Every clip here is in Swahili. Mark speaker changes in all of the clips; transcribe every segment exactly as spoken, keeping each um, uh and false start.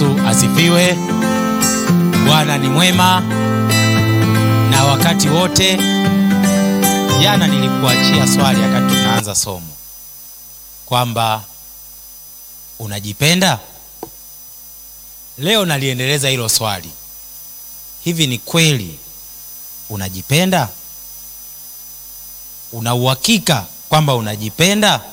Speaker 1: Yesu asifiwe. Bwana ni mwema na wakati wote. Jana nilikuachia swali wakati tunaanza somo kwamba unajipenda. Leo naliendeleza hilo swali. Hivi ni kweli unajipenda? Una uhakika kwamba unajipenda?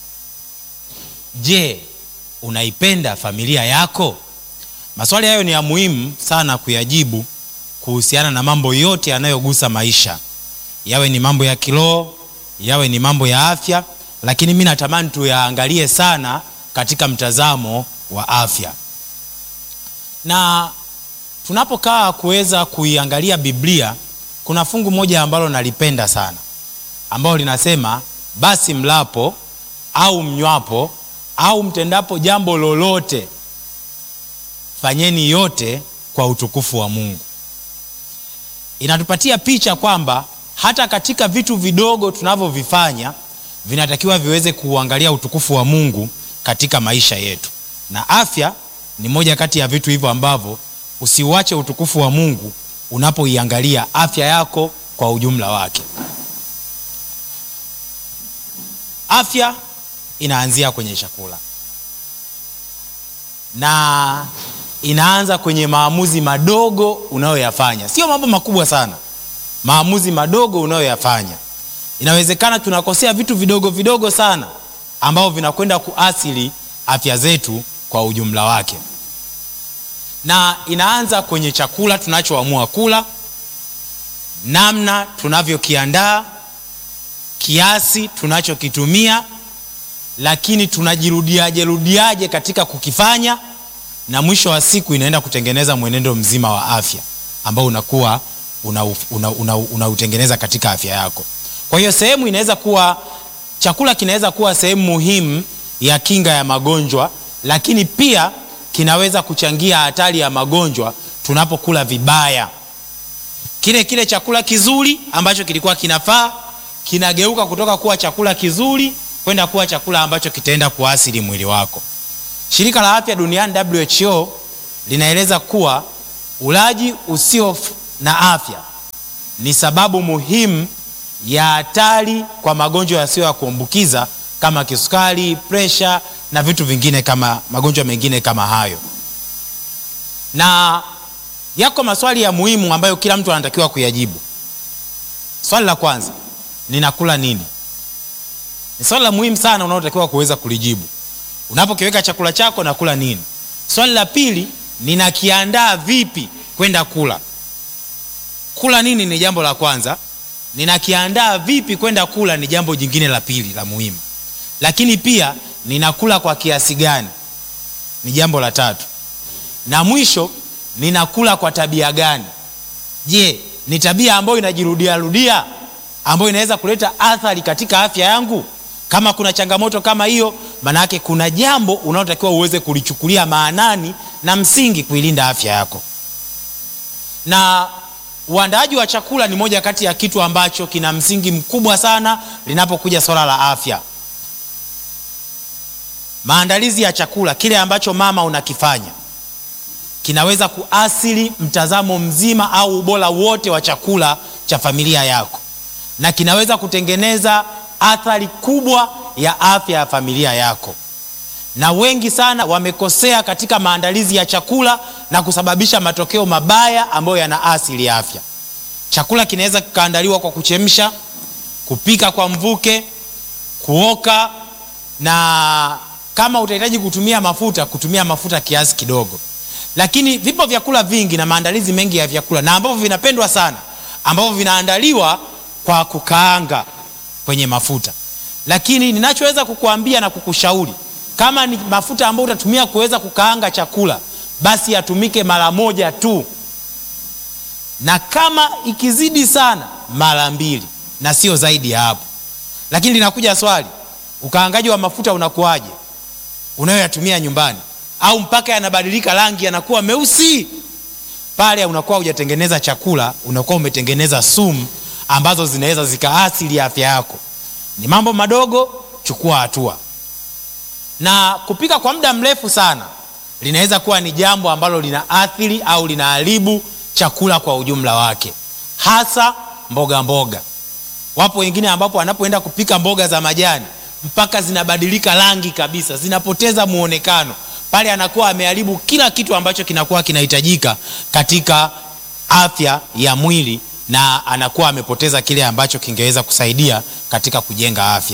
Speaker 1: Je, unaipenda familia yako? Maswali hayo ni ya muhimu sana kuyajibu kuhusiana na mambo yote yanayogusa maisha. Yawe ni mambo ya kiroho, yawe ni mambo ya afya, lakini mimi natamani tuyaangalie sana katika mtazamo wa afya. Na tunapokaa kuweza kuiangalia Biblia, kuna fungu moja ambalo nalipenda sana, ambalo linasema basi mlapo au mnywapo au mtendapo jambo lolote, fanyeni yote kwa utukufu wa Mungu. Inatupatia picha kwamba hata katika vitu vidogo tunavyovifanya vinatakiwa viweze kuangalia utukufu wa Mungu katika maisha yetu. Na afya ni moja kati ya vitu hivyo ambavyo usiuache utukufu wa Mungu unapoiangalia afya yako kwa ujumla wake. Afya inaanzia kwenye chakula, na inaanza kwenye maamuzi madogo unayoyafanya. Sio mambo makubwa sana, maamuzi madogo unayoyafanya. Inawezekana tunakosea vitu vidogo vidogo sana ambao vinakwenda kuathiri afya zetu kwa ujumla wake. Na inaanza kwenye chakula tunachoamua kula, namna tunavyokiandaa, kiasi tunachokitumia, lakini tunajirudiaje rudiaje katika kukifanya, na mwisho wa siku inaenda kutengeneza mwenendo mzima wa afya ambao unakuwa unautengeneza una, una, una katika afya yako. Kwa hiyo sehemu inaweza kuwa chakula, kinaweza kuwa sehemu muhimu ya kinga ya magonjwa, lakini pia kinaweza kuchangia hatari ya magonjwa tunapokula vibaya. Kile kile chakula kizuri ambacho kilikuwa kinafaa kinageuka kutoka kuwa chakula kizuri kwenda kuwa chakula ambacho kitaenda kuathiri mwili wako. Shirika la Afya Duniani W H O linaeleza kuwa ulaji usio na afya ni sababu muhimu ya hatari kwa magonjwa yasiyo ya kuambukiza kama kisukari, presha na vitu vingine kama magonjwa mengine kama hayo. Na yako maswali ya muhimu ambayo kila mtu anatakiwa kuyajibu. Swali la kwanza, ninakula nini? Ni swali la muhimu sana unaotakiwa kuweza kulijibu. Unapokiweka chakula chako, nakula nini? Swali la pili, ninakiandaa vipi kwenda kula? Kula nini ni jambo la kwanza, ninakiandaa vipi kwenda kula ni jambo jingine la pili la muhimu. Lakini pia ninakula kwa kiasi gani ni jambo la tatu. Na mwisho, ninakula kwa tabia gani? Je, ni tabia ambayo inajirudia rudia ambayo inaweza kuleta athari katika afya yangu? Kama kuna changamoto kama hiyo, maana yake kuna jambo unaotakiwa uweze kulichukulia maanani na msingi kuilinda afya yako. Na uandaaji wa chakula ni moja kati ya kitu ambacho kina msingi mkubwa sana linapokuja swala la afya. Maandalizi ya chakula, kile ambacho mama unakifanya, kinaweza kuathiri mtazamo mzima au ubora wote wa chakula cha familia yako, na kinaweza kutengeneza athari kubwa ya afya ya familia yako. Na wengi sana wamekosea katika maandalizi ya chakula na kusababisha matokeo mabaya ambayo yanaathiri afya. Chakula kinaweza kuandaliwa kwa kuchemsha, kupika kwa mvuke, kuoka, na kama utahitaji kutumia mafuta, kutumia mafuta kiasi kidogo. Lakini vipo vyakula vingi na maandalizi mengi ya vyakula na ambavyo vinapendwa sana, ambavyo vinaandaliwa kwa kukaanga kwenye mafuta. Lakini ninachoweza kukuambia na kukushauri, kama ni mafuta ambayo utatumia kuweza kukaanga chakula, basi yatumike mara moja tu, na kama ikizidi sana mara mbili, na sio zaidi ya hapo. Lakini linakuja swali, ukaangaji wa mafuta unakuaje unayoyatumia nyumbani? Au mpaka yanabadilika rangi yanakuwa meusi? Pale unakuwa hujatengeneza chakula, unakuwa umetengeneza sumu ambazo zinaweza zikaathiri afya yako. Ni mambo madogo, chukua hatua. Na kupika kwa muda mrefu sana linaweza kuwa ni jambo ambalo linaathiri au linaharibu chakula kwa ujumla wake, hasa mboga mboga. Wapo wengine ambapo wanapoenda kupika mboga za majani mpaka zinabadilika rangi kabisa, zinapoteza muonekano. Pale anakuwa ameharibu kila kitu ambacho kinakuwa kinahitajika katika afya ya mwili, na anakuwa amepoteza kile ambacho kingeweza kusaidia katika kujenga afya.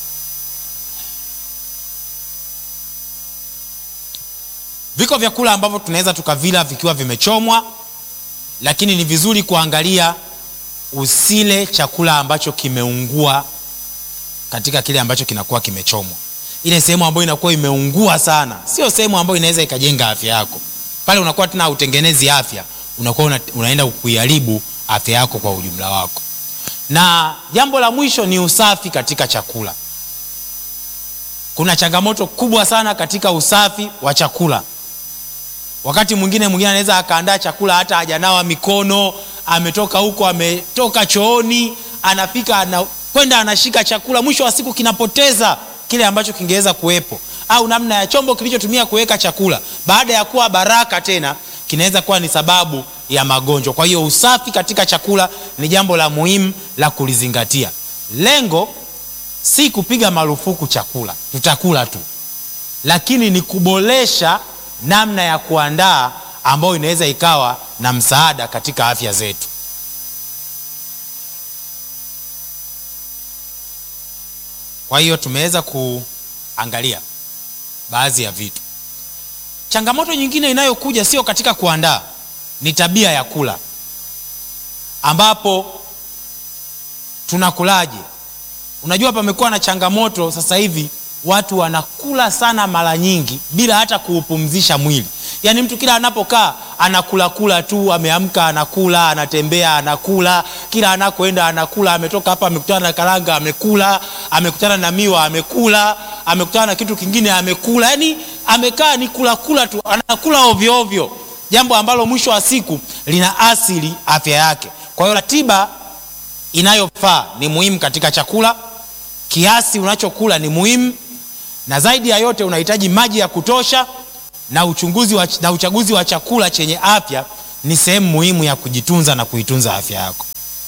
Speaker 1: Viko vyakula ambavyo tunaweza tukavila vikiwa vimechomwa, lakini ni vizuri kuangalia usile chakula ambacho kimeungua katika kile ambacho kinakuwa kimechomwa. Ile sehemu ambayo inakuwa imeungua sana sio sehemu ambayo inaweza ikajenga afya yako. Pale unakuwa tena utengenezi afya, unakuwa una, unaenda kuiharibu afya yako kwa ujumla wako. Na jambo la mwisho ni usafi katika chakula. Kuna changamoto kubwa sana katika usafi wa chakula. Wakati mwingine mwingine anaweza akaandaa chakula hata hajanawa mikono, ametoka huko, ametoka chooni, anafika anakwenda anashika chakula, mwisho wa siku kinapoteza kile ambacho kingeweza kuwepo, au namna ya chombo kilichotumia kuweka chakula, baada ya kuwa baraka tena kinaweza kuwa ni sababu ya magonjwa. Kwa hiyo usafi katika chakula ni jambo la muhimu la kulizingatia. Lengo si kupiga marufuku chakula, tutakula tu, lakini ni kuboresha namna ya kuandaa ambayo inaweza ikawa na msaada katika afya zetu. Kwa hiyo tumeweza kuangalia baadhi ya vitu. Changamoto nyingine inayokuja sio katika kuandaa, ni tabia ya kula, ambapo tunakulaje. Unajua pamekuwa na changamoto sasa hivi, watu wanakula sana mara nyingi bila hata kuupumzisha mwili. Yaani mtu kila anapokaa anakula kula tu, ameamka anakula, anatembea anakula, kila anakoenda anakula, ametoka hapa amekutana na karanga amekula, amekutana na miwa amekula, amekutana na kitu kingine amekula. Yaani amekaa ni kula kula tu, anakula ovyo ovyo, jambo ambalo mwisho wa siku lina asili afya yake. Kwa hiyo ratiba inayofaa ni muhimu katika chakula. Kiasi unachokula ni muhimu, na zaidi ya yote unahitaji maji ya kutosha, na uchunguzi wa, na uchaguzi wa chakula chenye afya ni sehemu muhimu ya kujitunza na kuitunza afya yako.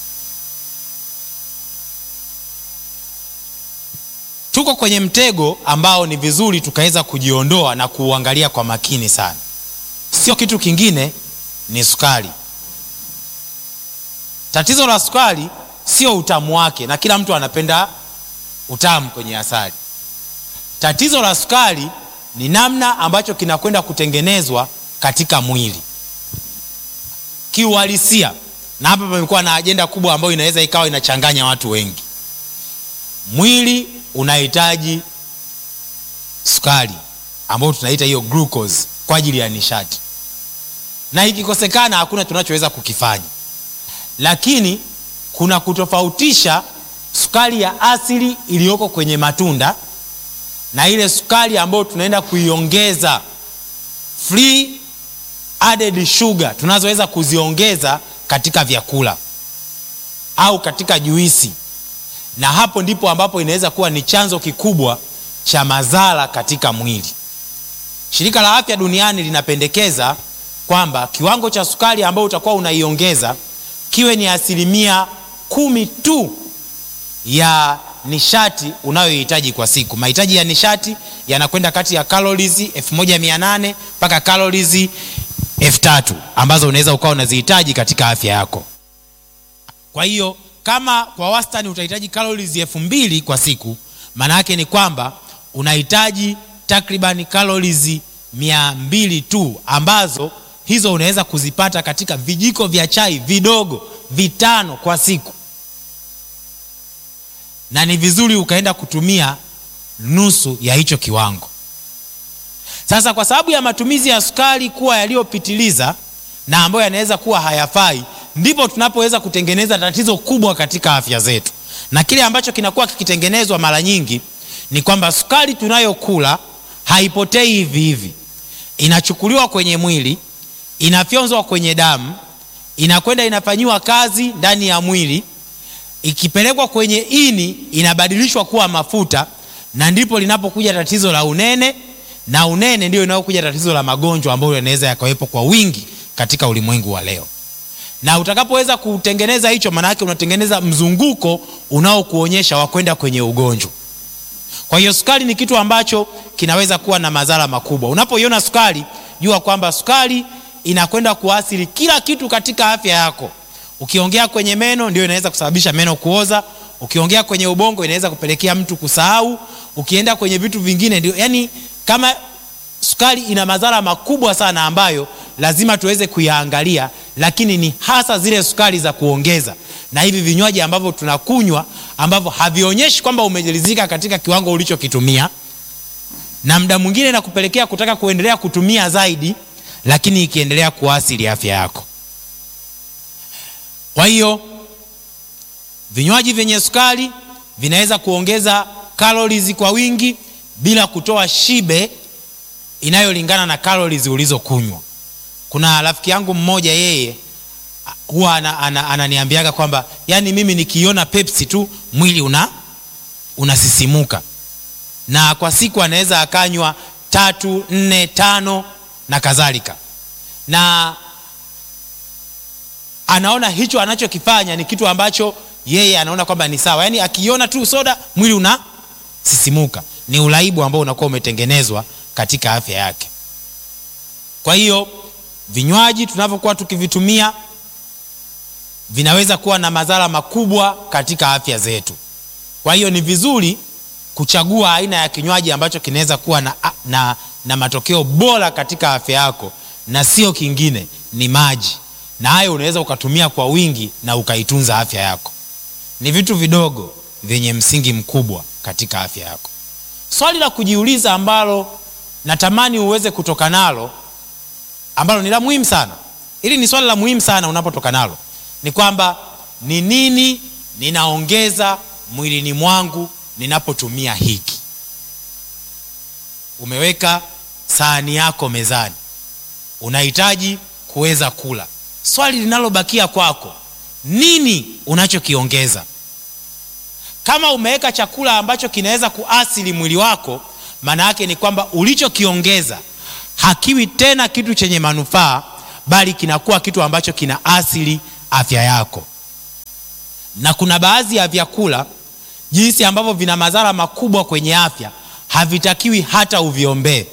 Speaker 1: Tuko kwenye mtego ambao ni vizuri tukaweza kujiondoa na kuuangalia kwa makini sana. Sio kitu kingine, ni sukari. Tatizo la sukari sio utamu wake, na kila mtu anapenda utamu kwenye asali. Tatizo la sukari ni namna ambacho kinakwenda kutengenezwa katika mwili kiuhalisia. Na hapa pamekuwa na ajenda kubwa ambayo inaweza ikawa inachanganya watu wengi. Mwili unahitaji sukari ambayo tunaita hiyo glucose kwa ajili ya nishati, na ikikosekana hakuna tunachoweza kukifanya. Lakini kuna kutofautisha sukari ya asili iliyoko kwenye matunda na ile sukari ambayo tunaenda kuiongeza, free added sugar, tunazoweza kuziongeza katika vyakula au katika juisi. Na hapo ndipo ambapo inaweza kuwa ni chanzo kikubwa cha madhara katika mwili. Shirika la Afya Duniani linapendekeza kwamba kiwango cha sukari ambayo utakuwa unaiongeza kiwe ni asilimia kumi tu ya nishati unayohitaji kwa siku. Mahitaji ya nishati yanakwenda kati ya calories elfu moja mia nane mpaka calories elfu tatu ambazo unaweza ukawa unazihitaji katika afya yako. Kwa hiyo kama kwa wastani utahitaji calories elfu mbili kwa siku, maana yake ni kwamba unahitaji takriban calories mia mbili tu, ambazo hizo unaweza kuzipata katika vijiko vya chai vidogo vitano kwa siku. Na ni vizuri ukaenda kutumia nusu ya hicho kiwango. Sasa kwa sababu ya matumizi ya sukari kuwa yaliyopitiliza na ambayo yanaweza kuwa hayafai, ndipo tunapoweza kutengeneza tatizo kubwa katika afya zetu. Na kile ambacho kinakuwa kikitengenezwa mara nyingi ni kwamba sukari tunayokula haipotei hivi hivi. Inachukuliwa kwenye mwili, inafyonzwa kwenye damu, inakwenda inafanywa kazi ndani ya mwili, ikipelekwa kwenye ini inabadilishwa kuwa mafuta, na ndipo linapokuja tatizo la unene, na unene ndio inayokuja tatizo la magonjwa ambayo yanaweza yakawepo kwa wingi katika ulimwengu wa leo. Na utakapoweza kutengeneza hicho, maana yake unatengeneza mzunguko unaokuonyesha wa kwenda kwenye ugonjwa. Kwa hiyo sukari ni kitu ambacho kinaweza kuwa na madhara makubwa. Unapoiona sukari, jua kwamba sukari inakwenda kuathiri kila kitu katika afya yako. Ukiongea kwenye meno, ndio inaweza kusababisha meno kuoza. Ukiongea kwenye ubongo, inaweza kupelekea mtu kusahau. Ukienda kwenye vitu vingine, ndio yani kama sukari ina madhara makubwa sana ambayo lazima tuweze kuyaangalia, lakini ni hasa zile sukari za kuongeza na hivi vinywaji ambavyo tunakunywa ambavyo havionyeshi kwamba umejiridhika katika kiwango ulichokitumia, na muda mwingine na kupelekea kutaka kuendelea kutumia zaidi, lakini ikiendelea kuathiri afya yako. Kwa hiyo vinywaji vyenye sukari vinaweza kuongeza calories kwa wingi bila kutoa shibe inayolingana na calories ulizokunywa. Kuna rafiki yangu mmoja, yeye huwa ananiambiaga ana, ana kwamba yani mimi nikiona Pepsi tu mwili una unasisimuka, na kwa siku anaweza akanywa tatu, nne, tano na kadhalika, na anaona hicho anachokifanya ni kitu ambacho yeye anaona kwamba ni sawa. Yani akiona tu soda mwili unasisimuka. Ni uraibu ambao unakuwa umetengenezwa katika afya yake. Kwa hiyo vinywaji tunavyokuwa tukivitumia vinaweza kuwa na madhara makubwa katika afya zetu. Kwa hiyo ni vizuri kuchagua aina ya kinywaji ambacho kinaweza kuwa na, na, na matokeo bora katika afya yako, na sio kingine, ni maji. Na hayo unaweza ukatumia kwa wingi na ukaitunza afya yako. Ni vitu vidogo vyenye msingi mkubwa katika afya yako. Swali la kujiuliza ambalo natamani uweze kutoka nalo, ambalo ni la muhimu sana, ili ni swali la muhimu sana unapotoka nalo, ni kwamba ni nini ninaongeza mwilini mwangu ninapotumia hiki? Umeweka sahani yako mezani, unahitaji kuweza kula. Swali linalobakia kwako, nini unachokiongeza? Kama umeweka chakula ambacho kinaweza kuathiri mwili wako, maana yake ni kwamba ulichokiongeza hakiwi tena kitu chenye manufaa, bali kinakuwa kitu ambacho kinaathiri afya yako. Na kuna baadhi ya vyakula jinsi ambavyo vina madhara makubwa kwenye afya, havitakiwi hata uviombee.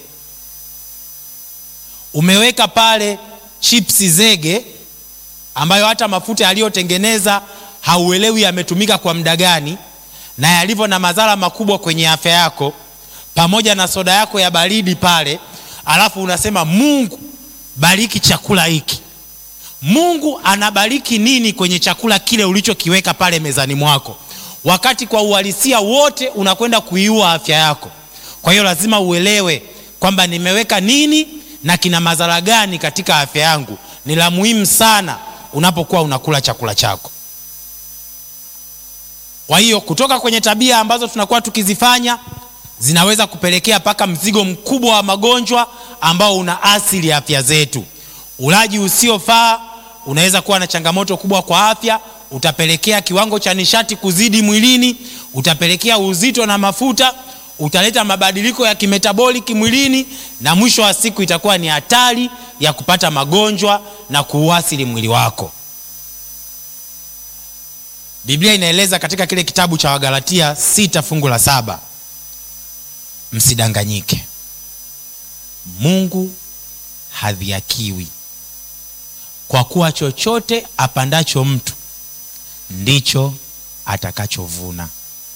Speaker 1: Umeweka pale chipsi zege ambayo hata mafuta yaliyotengeneza hauelewi yametumika kwa muda gani na yalivyo na madhara makubwa kwenye afya yako, pamoja na soda yako ya baridi pale, alafu unasema Mungu bariki chakula hiki. Mungu anabariki nini kwenye chakula kile ulichokiweka pale mezani mwako, wakati kwa uhalisia wote unakwenda kuiua afya yako? Kwa hiyo lazima uelewe kwamba nimeweka nini na kina madhara gani katika afya yangu. Ni la muhimu sana unapokuwa unakula chakula chako. Kwa hiyo kutoka kwenye tabia ambazo tunakuwa tukizifanya, zinaweza kupelekea paka mzigo mkubwa wa magonjwa ambao unaathiri afya zetu. Ulaji usiofaa unaweza kuwa na changamoto kubwa kwa afya. Utapelekea kiwango cha nishati kuzidi mwilini, utapelekea uzito na mafuta, utaleta mabadiliko ya kimetaboliki mwilini, na mwisho wa siku itakuwa ni hatari ya kupata magonjwa na kuathiri mwili wako. Biblia inaeleza katika kile kitabu cha Wagalatia sita fungu la saba, msidanganyike, Mungu hadhihakiwi, kwa kuwa chochote apandacho mtu ndicho atakachovuna.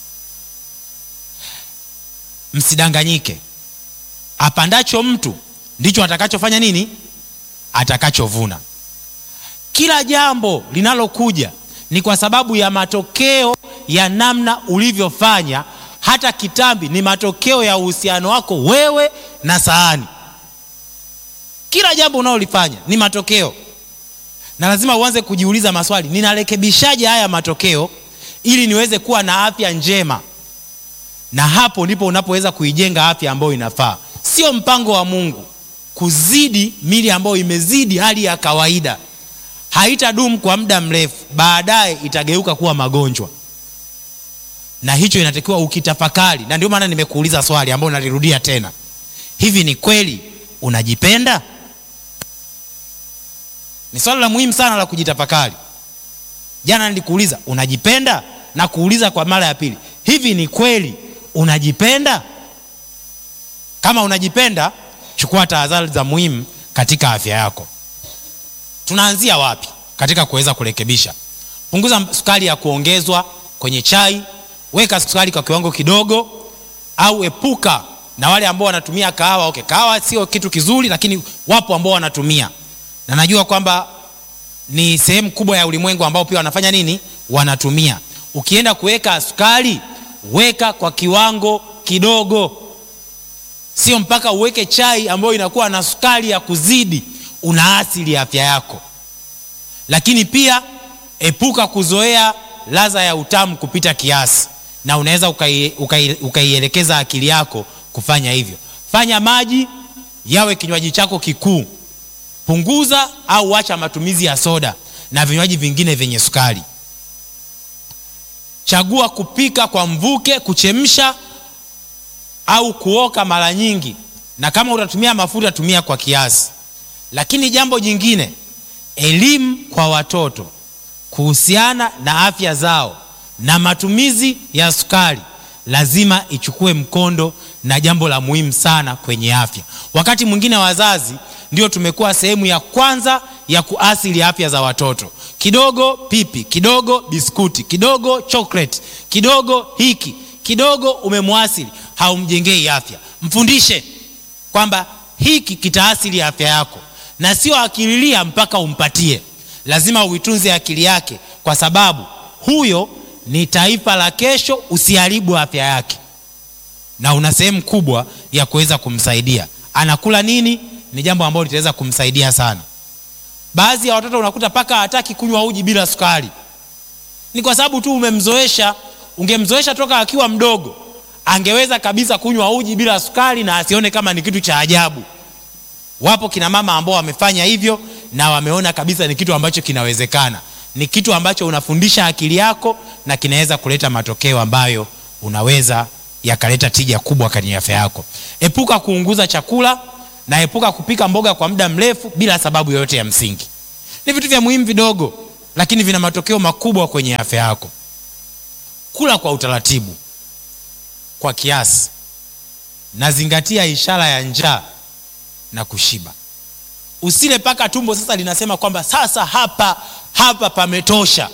Speaker 1: Msidanganyike, apandacho mtu ndicho atakachofanya nini? Atakachovuna. Kila jambo linalokuja ni kwa sababu ya matokeo ya namna ulivyofanya. Hata kitambi ni matokeo ya uhusiano wako wewe na sahani. Kila jambo unalolifanya ni matokeo, na lazima uanze kujiuliza maswali, ninarekebishaje haya matokeo ili niweze kuwa na afya njema? Na hapo ndipo unapoweza kuijenga afya ambayo inafaa. Sio mpango wa Mungu kuzidi mili ambayo imezidi hali ya kawaida. Haitadumu kwa muda mrefu, baadaye itageuka kuwa magonjwa. Na hicho inatakiwa ukitafakari, na ndio maana nimekuuliza swali ambalo nalirudia tena. Hivi ni kweli unajipenda? Ni swali la muhimu sana la kujitafakari. Jana nilikuuliza unajipenda, na kuuliza kwa mara ya pili, hivi ni kweli unajipenda? Kama unajipenda, chukua tahadhari za muhimu katika afya yako. Tunaanzia wapi katika kuweza kurekebisha? Punguza sukari ya kuongezwa kwenye chai, weka sukari kwa kiwango kidogo, au epuka na wale ambao wanatumia kahawa. Okay, kahawa sio kitu kizuri, lakini wapo ambao wanatumia, na najua kwamba ni sehemu kubwa ya ulimwengu ambao pia wanafanya nini, wanatumia. Ukienda kuweka sukari, weka kwa kiwango kidogo, sio mpaka uweke chai ambayo inakuwa na sukari ya kuzidi, unaathiri afya yako. Lakini pia epuka kuzoea ladha ya utamu kupita kiasi, na unaweza ukaielekeza ukai, akili yako kufanya hivyo. Fanya maji yawe kinywaji chako kikuu. Punguza au acha matumizi ya soda na vinywaji vingine vyenye sukari. Chagua kupika kwa mvuke, kuchemsha au kuoka mara nyingi, na kama utatumia mafuta tumia kwa kiasi. Lakini jambo jingine, elimu kwa watoto kuhusiana na afya zao na matumizi ya sukari lazima ichukue mkondo, na jambo la muhimu sana kwenye afya. Wakati mwingine wazazi ndio tumekuwa sehemu ya kwanza ya kuathiri afya za watoto. Kidogo pipi, kidogo biskuti, kidogo chocolate, kidogo hiki, kidogo umemwasili, haumjengei afya. Mfundishe kwamba hiki kitaathiri afya yako, na sio akililia mpaka umpatie. Lazima uitunze akili yake, kwa sababu huyo ni taifa la kesho. Usiharibu afya yake, na una sehemu kubwa ya kuweza kumsaidia. Anakula nini ni jambo ambalo litaweza kumsaidia sana. Baadhi ya watoto unakuta paka hataki kunywa uji bila sukari, ni kwa sababu tu umemzoesha. Ungemzoesha toka akiwa mdogo, angeweza kabisa kunywa uji bila sukari na asione kama ni kitu cha ajabu. Wapo kina mama ambao wamefanya hivyo na wameona kabisa ni kitu ambacho kinawezekana. Ni kitu ambacho unafundisha akili yako na kinaweza kuleta matokeo ambayo unaweza yakaleta tija kubwa kwenye afya yako. Epuka kuunguza chakula na epuka kupika mboga kwa muda mrefu bila sababu yoyote ya msingi. Ni vitu vya muhimu vidogo, lakini vina matokeo makubwa kwenye afya yako. Kula kwa utaratibu, kwa kiasi, na zingatia ishara ya njaa na kushiba. Usile paka tumbo sasa linasema kwamba sasa hapa hapa pametosha.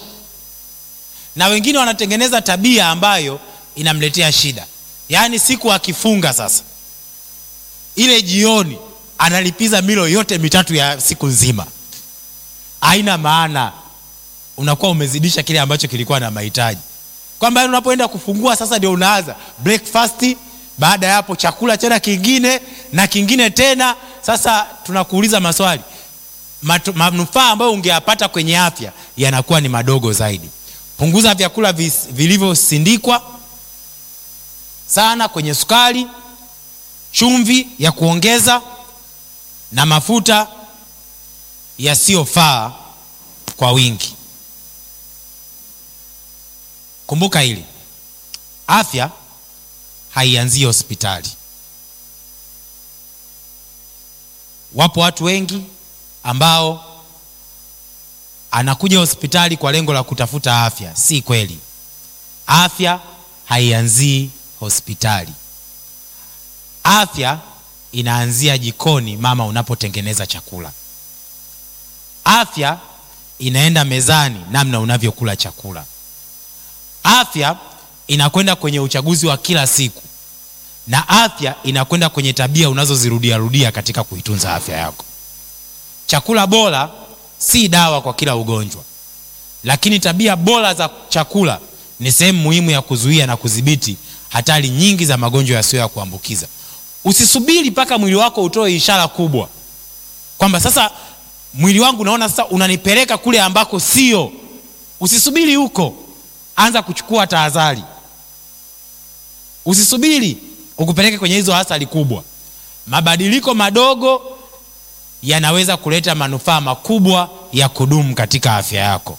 Speaker 1: Na wengine wanatengeneza tabia ambayo inamletea shida. Yaani siku akifunga sasa, ile jioni analipiza milo yote mitatu ya siku nzima. Haina maana, unakuwa umezidisha kile ambacho kilikuwa na mahitaji. Kwamba unapoenda kufungua sasa ndio unaanza breakfast, baada ya hapo chakula tena kingine na kingine tena. Sasa tunakuuliza maswali, manufaa ambayo ungeyapata kwenye afya yanakuwa ni madogo zaidi. Punguza vyakula vilivyosindikwa sana kwenye sukari, chumvi ya kuongeza na mafuta yasiyofaa kwa wingi. Kumbuka hili, afya haianzi hospitali. Wapo watu wengi ambao anakuja hospitali kwa lengo la kutafuta afya. Si kweli. Afya haianzi hospitali. Afya inaanzia jikoni, mama, unapotengeneza chakula. Afya inaenda mezani, namna unavyokula chakula. Afya inakwenda kwenye uchaguzi wa kila siku, na afya inakwenda kwenye tabia unazozirudia rudia katika kuitunza afya yako. Chakula bora si dawa kwa kila ugonjwa, lakini tabia bora za chakula ni sehemu muhimu ya kuzuia na kudhibiti hatari nyingi za magonjwa yasiyo ya kuambukiza. Usisubiri mpaka mwili wako utoe ishara kubwa kwamba sasa mwili wangu naona sasa unanipeleka kule ambako sio. Usisubiri huko, anza kuchukua tahadhari. Usisubiri ukupeleke kwenye hizo hasara kubwa. Mabadiliko madogo yanaweza kuleta manufaa makubwa ya kudumu katika afya yako.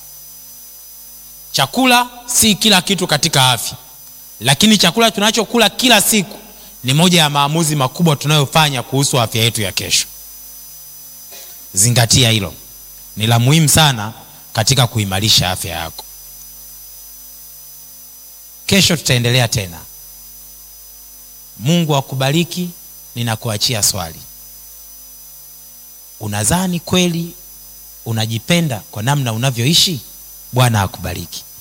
Speaker 1: Chakula si kila kitu katika afya, lakini chakula tunachokula kila siku ni moja ya maamuzi makubwa tunayofanya kuhusu afya yetu ya kesho. Zingatia hilo, ni la muhimu sana katika kuimarisha afya yako. Kesho tutaendelea tena. Mungu akubariki. Ninakuachia swali. Unadhani kweli unajipenda kwa namna unavyoishi? Bwana akubariki.